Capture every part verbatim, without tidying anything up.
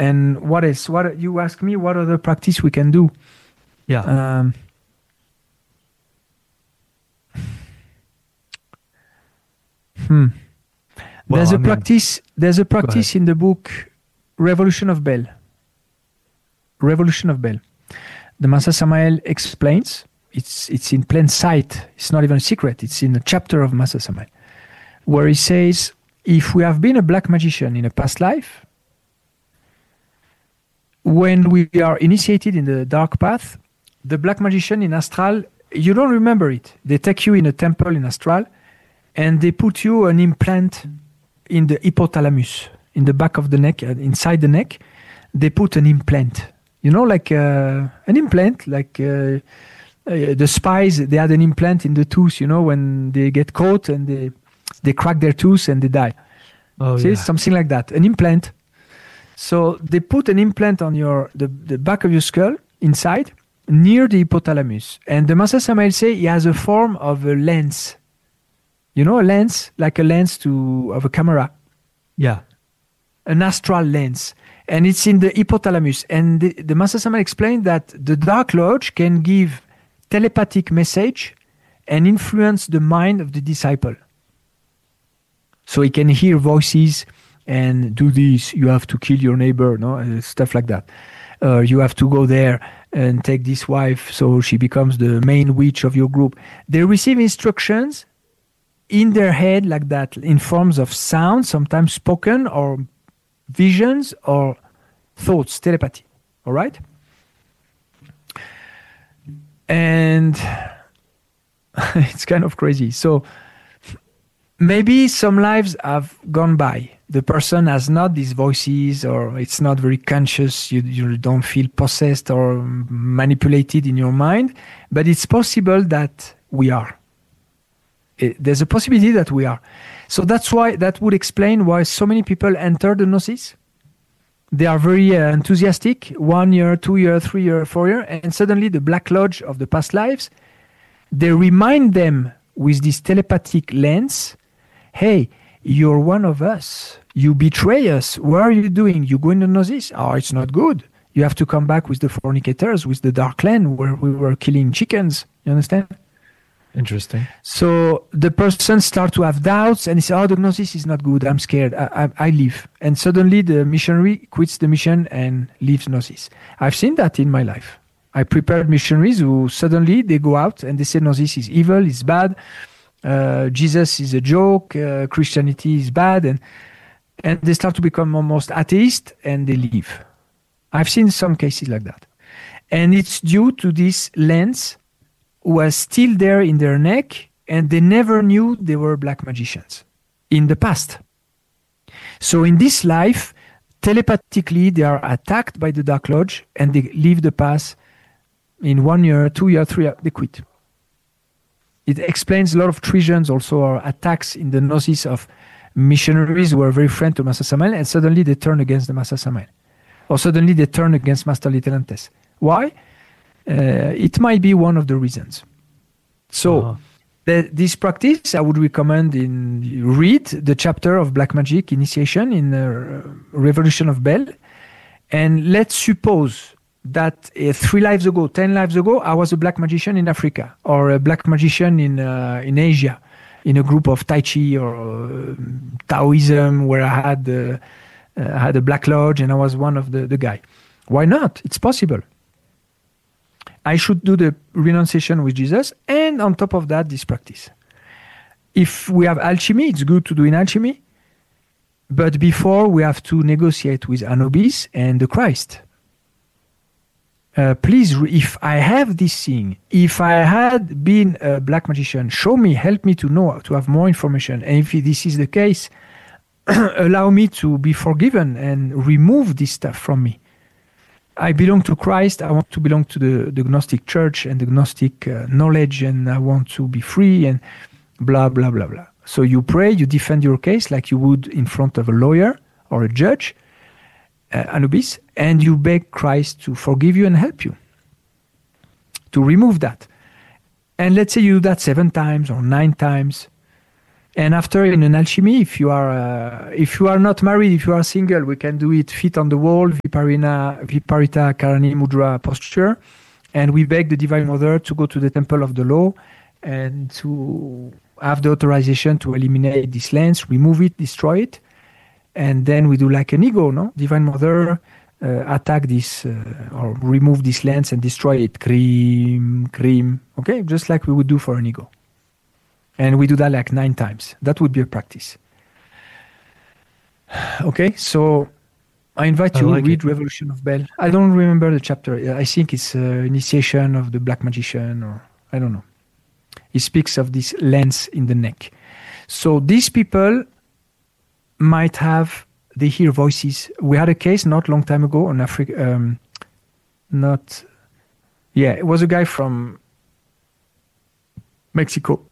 And what else? What you ask me? What other practice we can do? Yeah. Um, hmm. Well, there's I a mean- practice. There's a practice in the book Revolution of Bell. Revolution of Bell. The Master Samael explains. It's it's in plain sight. It's not even a secret. It's in a chapter of Master Samael, where he says, if we have been a black magician in a past life, when we are initiated in the dark path, the black magician in astral, you don't remember it. They take you in a temple in astral, and they put you an implant in the hypothalamus, in the back of the neck, uh, inside the neck. They put an implant. You know, like uh, an implant, like uh, uh, the spies, they had an implant in the tooth, you know, when they get caught and they, they crack their tooth and they die. Oh, See, yeah. something like that, an implant. So they put an implant on your the, the back of your skull inside, near the hypothalamus. And the Master Samael say he has a form of a lens. You know, a lens, like a lens to of a camera, Yeah. an astral lens. And it's in the hypothalamus. And the, the Master Samael explained that the Dark Lodge can give telepathic message and influence the mind of the disciple. So he can hear voices and do this. You have to kill your neighbor, no, uh, stuff like that. Uh, you have to go there and take this wife, so she becomes the main witch of your group. They receive instructions in their head like that, in forms of sound, sometimes spoken, or visions, or thoughts, telepathy. All right? And it's kind of crazy. So maybe some lives have gone by. The person has not these voices, or it's not very conscious. You, you don't feel possessed or manipulated in your mind. But it's possible that we are. It, there's a possibility that we are. So that's why, that would explain why so many people enter the Gnosis. They are very uh, enthusiastic, one year, two year, three year, four year, and suddenly the Black Lodge of the past lives, they remind them with this telepathic lens, hey, you're one of us. You betray us. What are you doing? You go in the Gnosis? Oh, it's not good. You have to come back with the fornicators, with the Dark Land, where we were killing chickens. You understand? Interesting. So the person starts to have doubts and he says, oh, the Gnosis is not good. I'm scared. I, I, I leave. And suddenly the missionary quits the mission and leaves Gnosis. I've seen that in my life. I prepared missionaries who suddenly they go out and they say Gnosis is evil, it's bad. Uh, Jesus is a joke. Uh, Christianity is bad. And, and they start to become almost atheist and they leave. I've seen some cases like that. And it's due to this lens was still there in their neck, and they never knew they were black magicians in the past. So in this life, telepathically, they are attacked by the Dark Lodge, and they leave the path in one year, two year, three year, they quit. It explains a lot of treasons also, or attacks in the Gnosis of missionaries who were very friendly to Master Samael, and suddenly they turn against the Master Samael. Or suddenly they turn against Master Litelantes. Why? Uh, it might be one of the reasons. So, Uh-huh. the, this practice I would recommend in read the chapter of Black Magic Initiation in uh, Revolution of Bell, and let's suppose that uh, three lives ago, ten lives ago, I was a black magician in Africa, or a black magician in uh, in Asia, in a group of Tai Chi or uh, Taoism, where I had uh, uh, had a black lodge and I was one of the the guy. Why not? It's possible. I should do the renunciation with Jesus, and on top of that, this practice. If we have alchemy, it's good to do in alchemy, but before we have to negotiate with Anubis and the Christ. Uh, please, if I have this thing, if I had been a black magician, show me, help me to know, to have more information. And if this is the case, allow me to be forgiven and remove this stuff from me. I belong to Christ. I want to belong to the, the Gnostic church and the Gnostic uh, knowledge, and I want to be free and blah, blah, blah, blah. So you pray, you defend your case like you would in front of a lawyer or a judge, uh, Anubis, and you beg Christ to forgive you and help you, to remove that. And let's say you do that seven times or nine times. And after, in an alchemy, if you are uh, if you are not married, if you are single, we can do it feet on the wall, Viparina, Viparita Karani Mudra posture, and we beg the Divine Mother to go to the temple of the law and to have the authorization to eliminate this lens, remove it, destroy it, and then we do like an ego, no? Divine Mother, uh, attack this uh, or remove this lens and destroy it, cream, cream, okay, just like we would do for an ego. And we do that like nine times. That would be a practice. Okay, so I invite you to like read it. Revolution of Bell. I don't remember the chapter. I think it's uh, Initiation of the Black Magician, or I don't know. He speaks of this lens in the neck. So these people might have, they hear voices. We had a case not long time ago on Africa. Um, not, yeah, it was a guy from Mexico.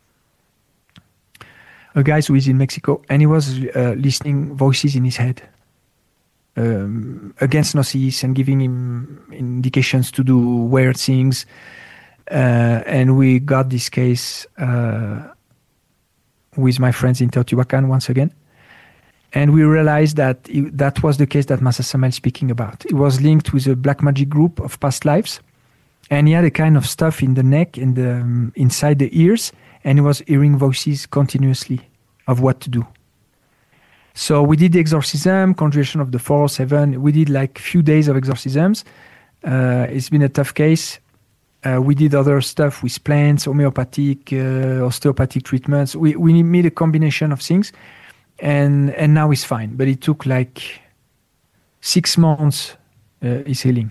A guy who is in Mexico, and he was uh, listening voices in his head um, against Gnosis and giving him indications to do weird things. Uh, and we got this case uh, with my friends in Teotihuacan once again. And we realized that it, that was the case that Massa Samael is speaking about. It was linked with a black magic group of past lives. And he had a kind of stuff in the neck and the, um, inside the ears. And he was hearing voices continuously of what to do. So we did the exorcism, conjuration of the four, seven. We did like few days of exorcisms. Uh, it's been a tough case. Uh, we did other stuff with plants, homeopathic, uh, osteopathic treatments. We we made a combination of things, and and now it's fine. But it took like six months. Uh, is healing.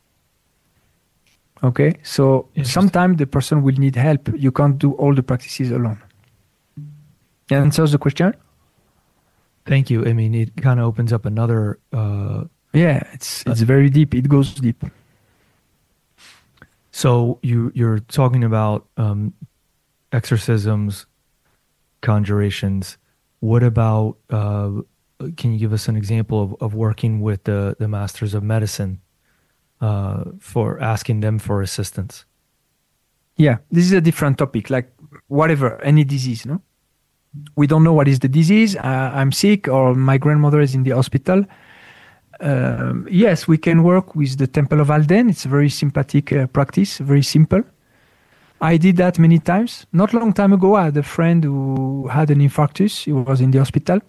Okay, so sometimes the person will need help. You can't do all the practices alone. That answers the question? Thank you. I mean, it kind of opens up another... Uh, yeah, it's it's uh, very deep. It goes deep. So you, you're talking about um, exorcisms, conjurations. What about... Uh, can you give us an example of, of working with the, the masters of medicine? Uh, for asking them for assistance? Yeah, this is a different topic, like whatever, any disease, no? We don't know what is the disease. Uh, I'm sick or my grandmother is in the hospital. Um, yes, we can work with the Temple of Alden. It's a very sympathetic uh, practice, very simple. I did that many times. Not long time ago, I had a friend who had an infarctus. He was in the hospital.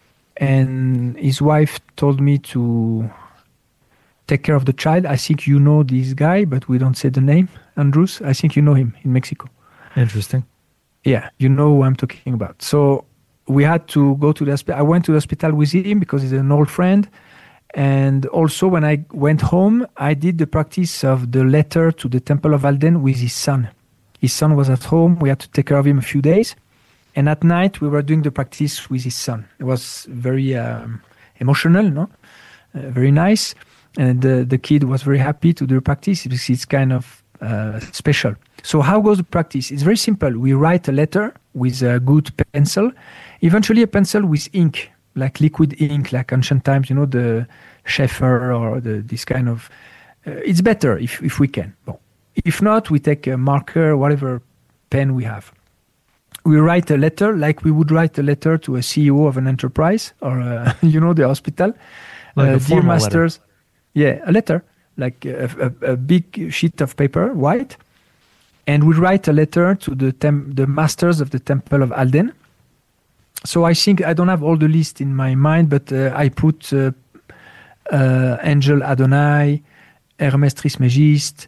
And his wife told me to take care of the child. I think you know this guy, but we don't say the name. Andrews, I think you know him in Mexico. Interesting. Yeah, you know who I'm talking about. So we had to go to the hospital. I went to the hospital with him because he's an old friend. And also when I went home, I did the practice of the letter to the Temple of Alden with his son. His son was at home. We had to take care of him a few days. And at night, we were doing the practice with his son. It was very um, emotional, no? Uh, very nice. And the, the kid was very happy to do the practice because it's kind of uh, special. So how goes the practice? It's very simple. We write a letter with a good pencil, eventually a pencil with ink, like liquid ink, like ancient times, you know, the Schaeffer or the, this kind of... Uh, it's better if, if we can. Well, if not, we take a marker, whatever pen we have. We write a letter like we would write a letter to a C E O of an enterprise or, uh, you know, the hospital. Like uh, a dear masters... letter. Yeah, a letter, like a, a, a big sheet of paper, white. And we write a letter to the tem- the masters of the Temple of Alden. So I think, I don't have all the list in my mind, but uh, I put uh, uh, Angel Adonai, Hermes Trismegiste,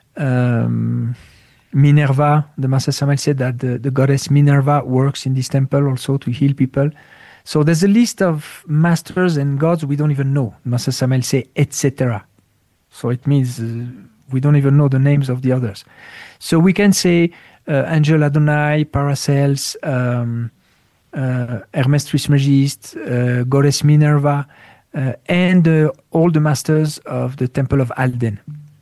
um, Minerva. The Massa Samael said that the, the goddess Minerva works in this temple also to heal people. So there's a list of masters and gods we don't even know. Massa Samael say, et cetera. So it means uh, we don't even know the names of the others. So we can say uh, Angel Adonai, Paracels, um, uh, Hermes Trismegiste, uh, Goddess Minerva, uh, and uh, all the masters of the Temple of Alden.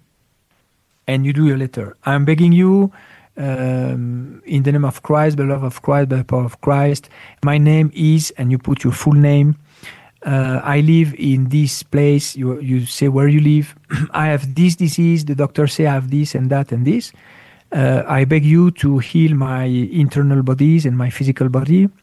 And you do your letter. I'm begging you, um, in the name of Christ, by the love of Christ, by the power of Christ, my name is, and you put your full name. Uh, I live in this place. You you say where you live. I have this disease. The doctor say I have this and that and this. Uh, I beg you to heal my internal bodies and my physical body.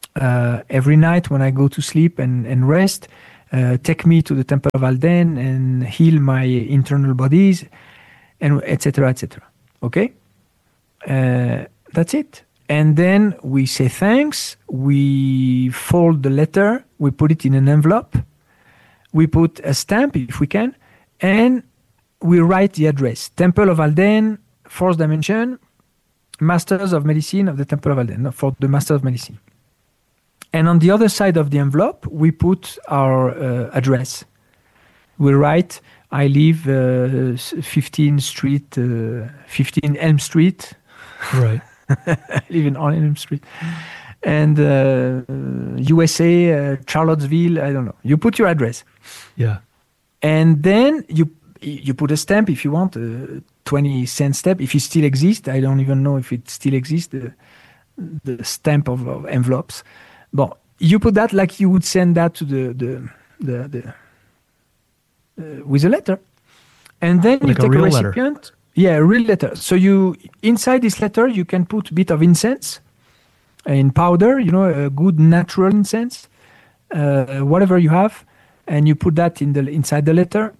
uh, every night when I go to sleep and, and rest, uh, take me to the temple of Alden and heal my internal bodies, and et cetera, et cetera. Okay? Uh, that's it. And then we say thanks, we fold the letter, we put it in an envelope, we put a stamp if we can, and we write the address. Temple of Alden, fourth dimension, Masters of Medicine of the Temple of Alden, for the Masters of Medicine. And on the other side of the envelope, we put our uh, address. We write, I live uh, fifteenth Street, uh, fifteen Elm Street. Right. I live in Elm Street. And uh, U S A, uh, Charlottesville, I don't know. You put your address. Yeah. And then you you put a stamp if you want, a twenty cent stamp, if it still exists. I don't even know if it still exists, the, the stamp of, of envelopes. But you put that like you would send that to the, the, the, the uh, with a letter. And then like you take a, real a recipient. Letter. Yeah, a real letter. So you, inside this letter, you can put a bit of incense in powder, you know, a good natural incense, uh, whatever you have, and you put that in the inside the letter.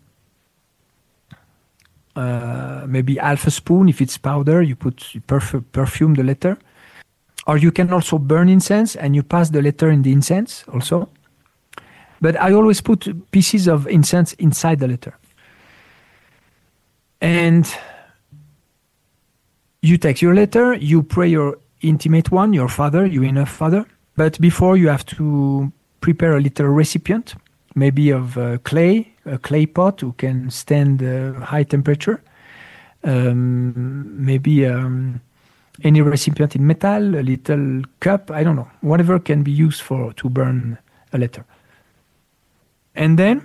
Uh, maybe half a spoon if it's powder. You put you perf- perfume the letter, or you can also burn incense and you pass the letter in the incense also. But I always put pieces of incense inside the letter, and you take your letter, you pray your intimate one, your father, your inner father. But before, you have to prepare a little recipient, maybe of uh, clay, a clay pot who can stand uh, high temperature. Um, maybe um, any recipient in metal, a little cup, I don't know, whatever can be used for to burn a letter. And then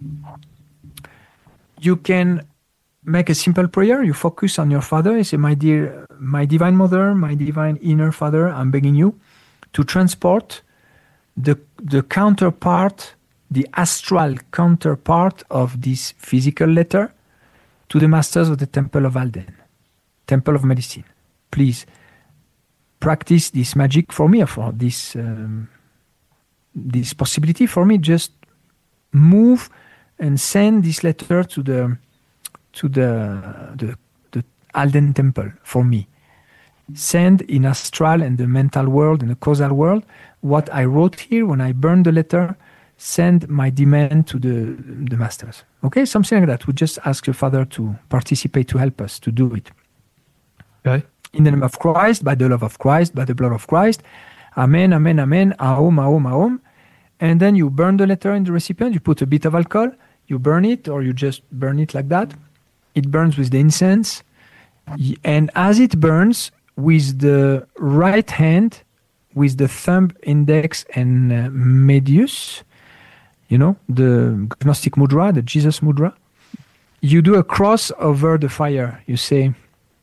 you can make a simple prayer. You focus on your father. You say, my dear, my divine mother, my divine inner father, I'm begging you to transport the the counterpart, the astral counterpart of this physical letter to the masters of the Temple of Alden, Temple of Medicine. Please practice this magic for me, for this um, this possibility for me. Just move and send this letter to the to the, the the Alden Temple for me. Send in astral and the mental world and the causal world what I wrote here when I burned the letter. Send my demand to the the masters. Okay, something like that. We just ask your father to participate, to help us to do it. Okay. In the name of Christ, by the love of Christ, by the blood of Christ. Amen, amen, amen. Aum, aum, aum. And then you burn the letter in the recipient. You put a bit of alcohol. You burn it, or you just burn it like that. It burns with the incense. And as it burns, with the right hand, with the thumb, index, and uh, medius, you know, the Gnostic mudra, the Jesus mudra, you do a cross over the fire. You say,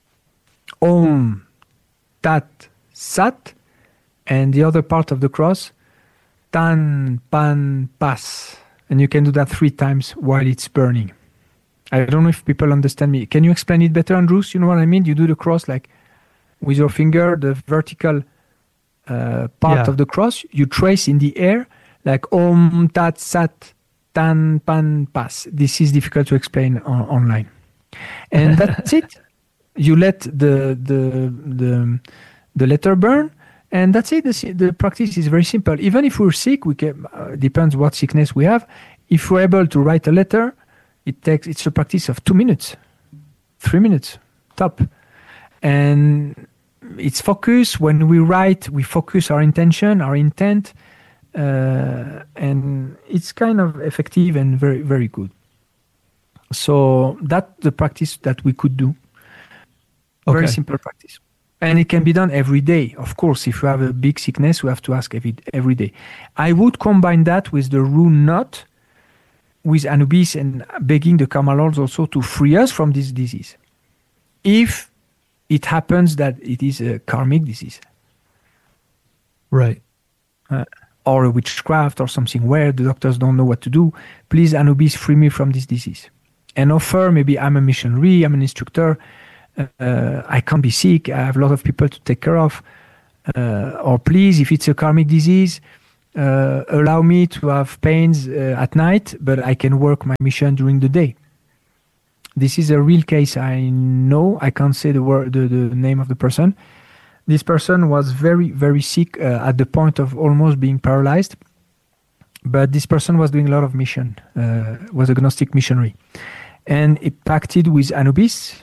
Om Tat Sat, and the other part of the cross, Tan Pan Pas. And you can do that three times while it's burning. I don't know if people understand me. Can you explain it better, Andrews? You know what I mean? You do the cross like with your finger, the vertical uh, part yeah. of the cross, you trace in the air like Om Tat Sat Tan Pan Pas. This is difficult to explain on, online. And that's it. You let the the the the letter burn, and that's it. The, the practice is very simple. Even if we're sick, we can uh, depends what sickness we have. If we're able to write a letter, it takes it's a practice of two minutes, three minutes, top, and it's focus. When we write, we focus our intention, our intent, uh, and it's kind of effective and very very good. So that's the practice that we could do. Very Okay. simple practice. And it can be done every day. Of course, if you have a big sickness, we have to ask every, every day. I would combine that with the rune knot, with Anubis, and begging the Karma Lords also to free us from this disease. If it happens that it is a karmic disease. Right. Uh, or a witchcraft or something where the doctors don't know what to do, please, Anubis, free me from this disease. And offer, maybe I'm a missionary, I'm an instructor, Uh, I can't be sick. I have a lot of people to take care of. Uh, or please, if it's a karmic disease, uh, allow me to have pains uh, at night, but I can work my mission during the day. This is a real case. I know. I can't say the word, the, the name of the person. This person was very, very sick uh, at the point of almost being paralyzed. But this person was doing a lot of mission, uh, was a Gnostic missionary. And it pacted with Anubis.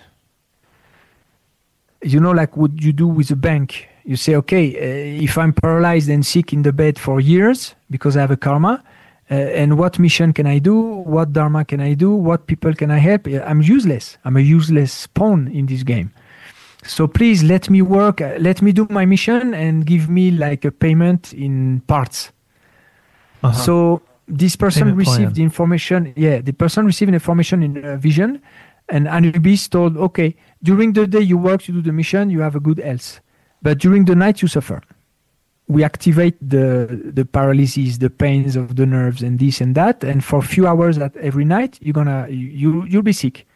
You know, like what you do with a bank. You say, okay, uh, if I'm paralyzed and sick in the bed for years because I have a karma, uh, and what mission can I do? What dharma can I do? What people can I help? I'm useless. I'm a useless pawn in this game. So please let me work, uh, let me do my mission and give me like a payment in parts. Uh-huh. So this person payment received plan. the information. Yeah, the person received information in a vision, and Anubis told, okay, during the day you work, you do the mission, you have a good health. But during the night you suffer. We activate the the paralysis, the pains of the nerves, and this and that. And for a few hours at every night, you're gonna you you'll be sick.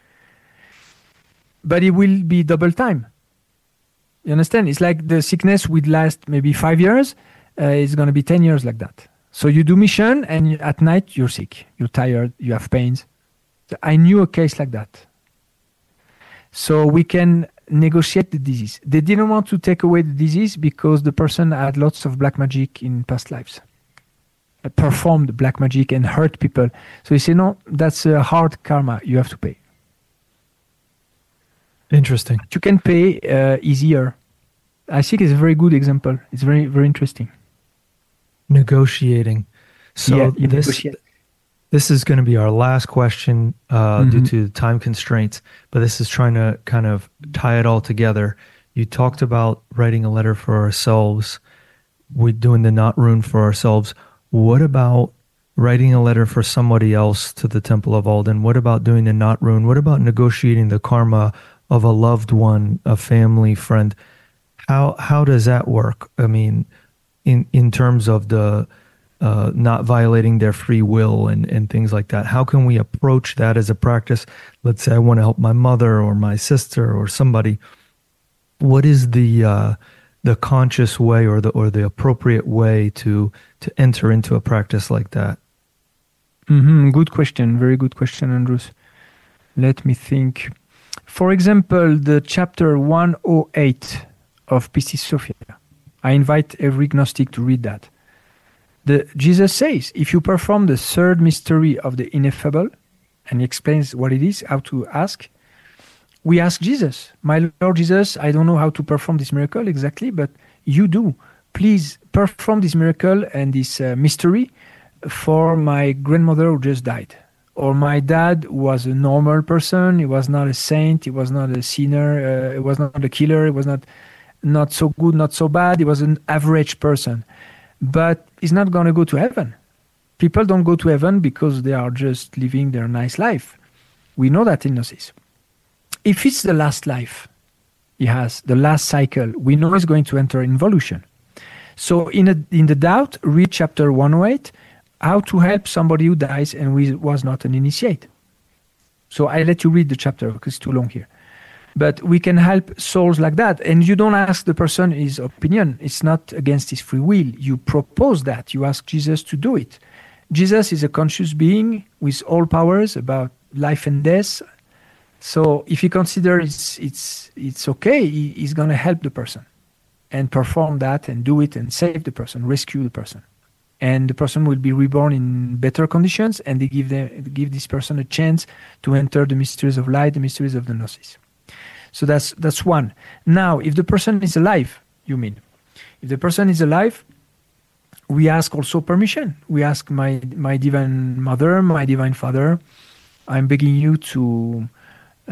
But it will be double time. You understand? It's like the sickness would last maybe five years. Uh, it's gonna be ten years like that. So you do mission, and at night you're sick, you're tired, you have pains. I knew a case like that. So we can negotiate the disease. They didn't want to take away the disease because the person had lots of black magic in past lives, uh, performed black magic and hurt people. So he said, no, that's a hard karma, you have to pay. Interesting. But you can pay uh, easier. I think it's a very good example. It's very, very interesting. Negotiating. So yeah, this negotiate. this is going to be our last question uh, mm-hmm. due to time constraints, but this is trying to kind of tie it all together. You talked about writing a letter for ourselves. We're doing the not rune for ourselves. What about writing a letter for somebody else to the Temple of Alden? What about doing the not rune? What about negotiating the karma of a loved one, a family, friend? How how does that work? I mean, in in terms of the uh, not violating their free will and, and things like that. How can we approach that as a practice? Let's say I want to help my mother or my sister or somebody. What is the uh, the conscious way or the or the appropriate way to to enter into a practice like that? Mm-hmm. Good question. Very good question, Andrews. Let me think. For example, the chapter one oh eight of Pistis Sophia. I invite every Gnostic to read that. The, Jesus says, if you perform the third mystery of the ineffable, and he explains what it is, how to ask, we ask Jesus, my Lord Jesus, I don't know how to perform this miracle exactly, but you do. Please perform this miracle and this uh, mystery for my grandmother who just died. Or my dad was a normal person, he was not a saint, he was not a sinner, uh, he was not a killer, he was not not so good, not so bad, he was an average person. But he's not going to go to heaven. People don't go to heaven because they are just living their nice life. We know that in Gnosis. If it's the last life he has, the last cycle, we know he's going to enter involution. So in, a, in the doubt, read chapter one oh eight, how to help somebody who dies and we, was not an initiate. So I let you read the chapter because it's too long here. But we can help souls like that. And you don't ask the person his opinion. It's not against his free will. You propose that. You ask Jesus to do it. Jesus is a conscious being with all powers about life and death. So if he considers it's, it's, it's okay, he, he's going to help the person and perform that and do it and save the person, rescue the person. And the person will be reborn in better conditions, and they give, the, give this person a chance to enter the mysteries of light, the mysteries of the Gnosis. So that's that's one. Now, if the person is alive, you mean, if the person is alive, we ask also permission. We ask my my divine mother, my divine father, I'm begging you to uh,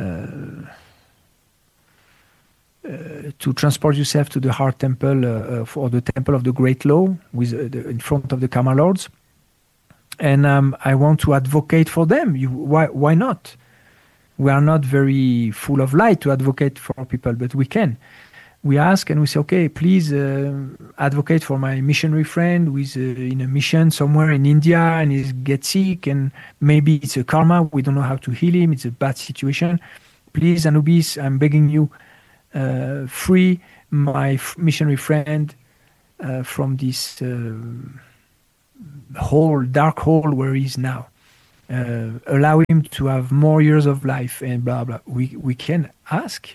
uh, to transport yourself to the Heart Temple uh, for the Temple of the Great Law, with uh, the, in front of the Karma Lords, and um, I want to advocate for them. You, why why not? We are not very full of light to advocate for people, but we can. We ask and we say, okay, please uh, advocate for my missionary friend who is uh, in a mission somewhere in India and he gets sick, and maybe it's a karma. We don't know how to heal him. It's a bad situation. Please, Anubis, I'm begging you, uh, free my f- missionary friend uh, from this uh, hole, dark hole where he is now. Uh, allow him to have more years of life and blah blah. We we can ask.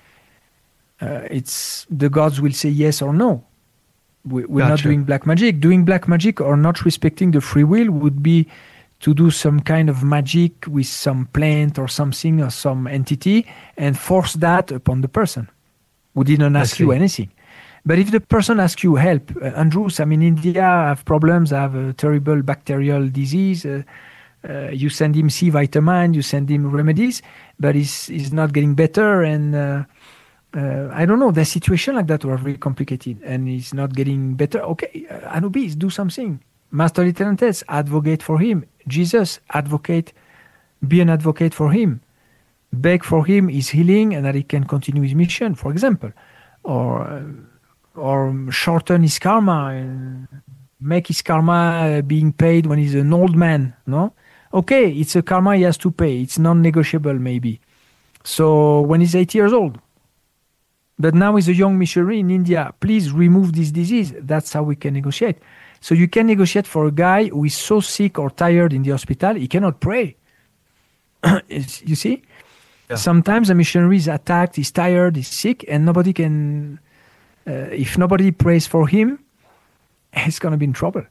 Uh, it's the gods will say yes or no. We, we're Gotcha. not doing black magic. Doing black magic or not respecting the free will would be to do some kind of magic with some plant or something or some entity and force that upon the person who didn't I ask you see. anything. But if the person asks you help, uh, Andrews, I'm in India, I have problems, I have a terrible bacterial disease. Uh, uh, you send him C vitamin, you send him remedies, but he's, he's not getting better. And uh, uh, I don't know, the situation like that were very complicated and he's not getting better. Okay, uh, Anubis, do something. Master Litterantes, advocate for him. Jesus, advocate, be an advocate for him. Beg for him his healing and that he can continue his mission, for example. Or... Uh, or shorten his karma and make his karma uh, being paid when he's an old man, no? Okay, it's a karma he has to pay. It's non-negotiable, maybe. So when he's eighty years old. But now he's a young missionary in India. Please remove this disease. That's how we can negotiate. So you can negotiate for a guy who is so sick or tired in the hospital, he cannot pray. You see? Yeah. Sometimes a missionary is attacked, he's tired, he's sick, and nobody can... Uh, if nobody prays for him, he's going to be in trouble.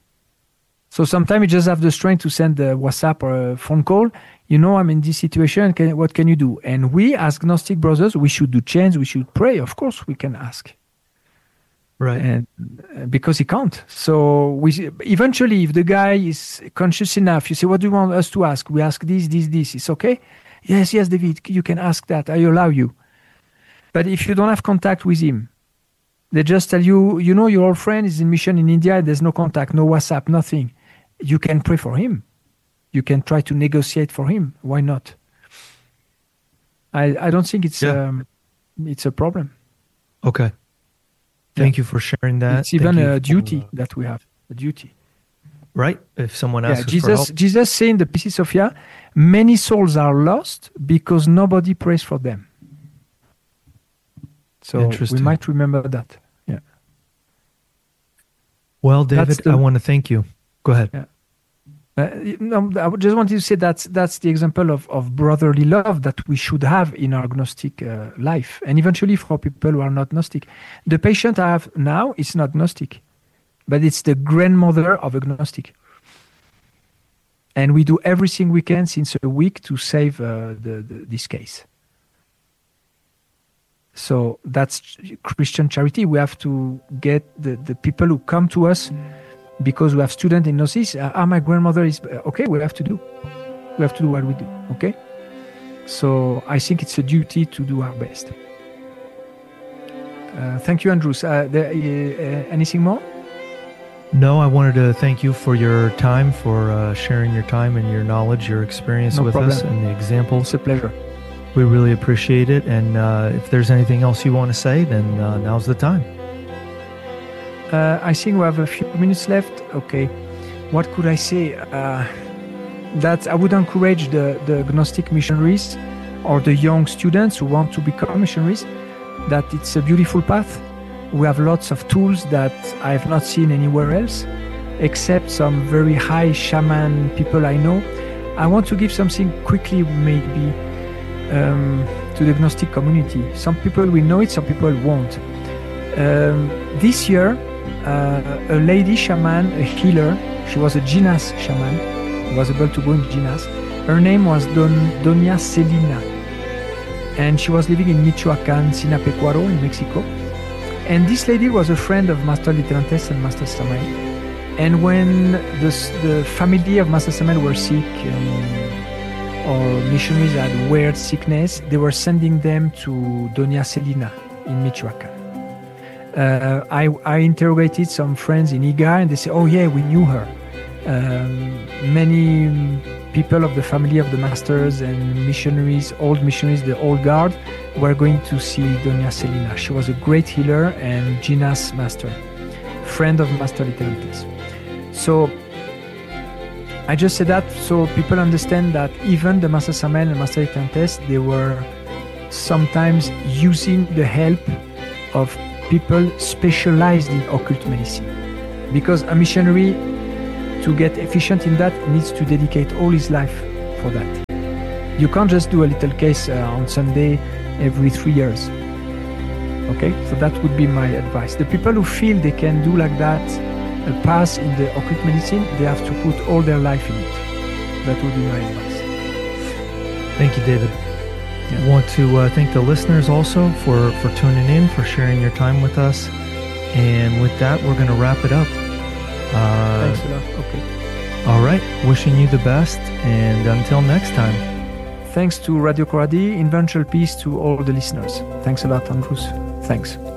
So sometimes you just have the strength to send a WhatsApp or a phone call. You know, I'm in this situation. Can, what can you do? And we, as Gnostic brothers, we should do change. We should pray. Of course, we can ask. Right. And uh, because he can't. So we eventually, if the guy is conscious enough, you say, what do you want us to ask? We ask this, this, this. It's okay? Yes, yes, David, you can ask that. I allow you. But if you don't have contact with him, they just tell you, you know, your old friend is in mission in India, there's no contact, no WhatsApp, nothing. You can pray for him. You can try to negotiate for him. Why not? I I don't think it's Yeah. um, it's a problem. Okay. Thank you for sharing that. It's even Thank you a for, duty uh, that we have, a duty. right? If someone Yeah, asks us for Jesus, help. Jesus saying in the P C Sophia, many souls are lost because nobody prays for them. So we Interesting. might remember that. Yeah. Well, David, the- I want to thank you. Go ahead. Yeah. Uh, no, I would just wanted to say that's that's the example of, of brotherly love that we should have in our Gnostic uh, life, and eventually for people who are not Gnostic. The patient I have now is not Gnostic, but it's the grandmother of a Gnostic, and we do everything we can since a week to save uh, the, the this case. So that's ch- Christian charity. We have to get the, the people who come to us because we have students in Gnosis. Uh, ah, my grandmother is... uh, Okay, we have to do. We have to do what we do, okay? So I think it's a duty to do our best. Uh, thank you, Andrews. Uh, there, uh, uh, anything more? No, I wanted to thank you for your time, for uh, sharing your time and your knowledge, your experience No with problem. us, and the examples. It's a pleasure. We really appreciate it. And uh, if there's anything else you want to say, then uh, now's the time. Uh, I think we have a few minutes left. Okay. What could I say? Uh, that I would encourage the, the Gnostic missionaries or the young students who want to become missionaries, that it's a beautiful path. We have lots of tools that I have not seen anywhere else, except some very high shaman people I know. I want to give something quickly, maybe, um, to the Gnostic community. Some people will know it, some people won't. Um, this year, uh, a lady shaman, a healer, she was a Jinas shaman, was able to go in Jinas. Her name was Don, Doña Celina, and she was living in Michoacán, Sinapecuaro in Mexico. And this lady was a friend of Master Litterantes and Master Samael. And when the, the family of Master Samael were sick, um, or missionaries had weird sickness, they were sending them to Doña Celina in Michoacán. Uh, I, I interrogated some friends in Iga, and they say, oh yeah, we knew her. Um, many people of the family of the masters and missionaries, old missionaries, the old guard, were going to see Doña Celina. She was a great healer and Jinas master, friend of Master Litterantes. So I just said that so people understand that even the Master Samael and Master Litterantes, they were sometimes using the help of people specialized in occult medicine. Because a missionary, to get efficient in that, needs to dedicate all his life for that. You can't just do a little case uh, on Sunday every three years. Okay, so that would be my advice. The people who feel they can do like that, a pass in the occult medicine, they have to put all their life in it. That would be my advice. Thank you, David. Yeah. I want to uh, thank the listeners also for, for tuning in, for sharing your time with us. And with that, we're going to wrap it up. Uh, Thanks a lot. Okay. All right. Wishing you the best. And until next time. Thanks to Radio Corradi. Eventual peace to all the listeners. Thanks a lot, Andrews. Thanks.